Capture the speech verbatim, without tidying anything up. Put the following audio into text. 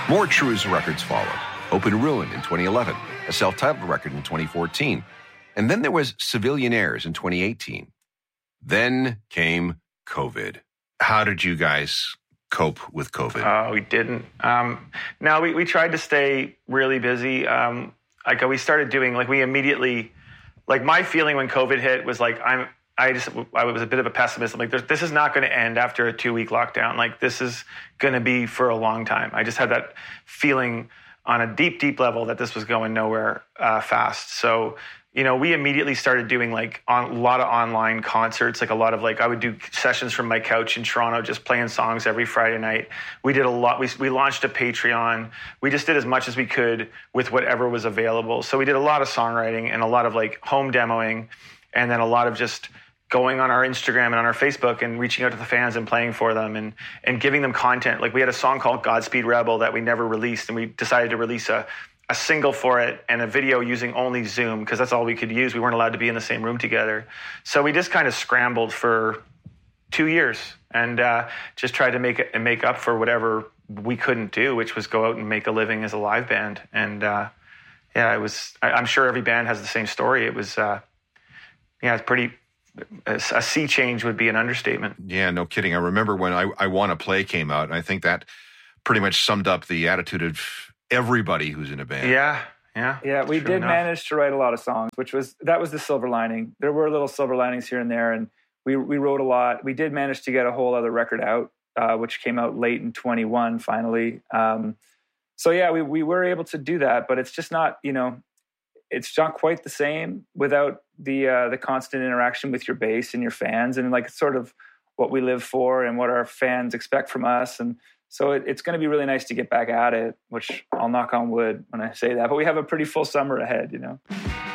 More Trues records followed. Open Ruin in twenty eleven, a self-titled record in twenty fourteen. And then there was Civilianaires in twenty eighteen. Then came COVID. How did you guys cope with COVID? Oh, we didn't. Um, no, we, we tried to stay really busy. Um, like we started doing, like we immediately, like my feeling when COVID hit was like, I'm, I just, I was a bit of a pessimist. I'm like, this is not going to end after a two week lockdown. Like this is going to be for a long time. I just had that feeling on a deep, deep level that this was going nowhere uh, fast. So, you know, we immediately started doing like on, a lot of online concerts, like a lot of like, I would do sessions from my couch in Toronto, just playing songs every Friday night. We did a lot. We, we launched a Patreon. We just did as much as we could with whatever was available. So we did a lot of songwriting and a lot of like home demoing, and then a lot of just going on our Instagram and on our Facebook and reaching out to the fans and playing for them and, and giving them content. Like we had a song called Godspeed Rebel that we never released, and we decided to release a a single for it and a video using only Zoom because that's all we could use. We weren't allowed to be in the same room together. So we just kind of scrambled for two years and uh, just tried to make it, make up for whatever we couldn't do, which was go out and make a living as a live band. And uh, yeah, it was, I, I'm sure every band has the same story. It was, uh, yeah, it's pretty, a, a sea change would be an understatement. Yeah, no kidding. I remember when I, I Wanna Play came out, and I think that pretty much summed up the attitude of everybody who's in a band. Yeah, yeah. Yeah, we did enough. manage to write a lot of songs, which was, that was the silver lining. There were little silver linings here and there, and we we wrote a lot. We did manage to get a whole other record out, uh, which came out late in twenty-one, finally. Um, so yeah, we, we were able to do that, but it's just not, you know, it's not quite the same without the uh, the constant interaction with your base and your fans, and like sort of what we live for and what our fans expect from us. And so it, it's going to be really nice to get back at it, which I'll knock on wood when I say that. But we have a pretty full summer ahead, you know.